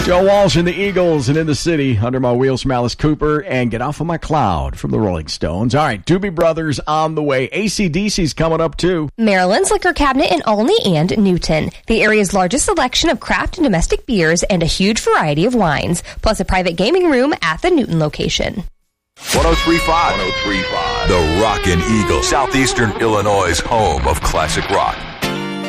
Joe Walsh and the Eagles, and In the City, Under My Wheels from Alice Cooper, and Get Off of My Cloud from the Rolling Stones. All right, Doobie Brothers on the way. AC/DC's coming up, too. Maryland's Liquor Cabinet in Olney and Newton. The area's largest selection of craft and domestic beers and a huge variety of wines, plus a private gaming room at the Newton location. 103.5. The Rockin' Eagle, Southeastern Illinois' home of classic rock.